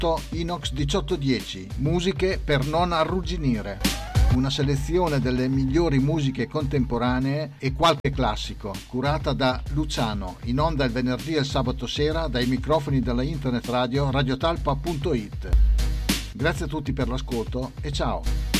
88 Inox 1810, musiche per non arrugginire. Una selezione delle migliori musiche contemporanee e qualche classico, curata da Luciano, in onda il venerdì e il sabato sera dai microfoni della internet radio radiotalpa.it. Grazie a tutti per l'ascolto e ciao!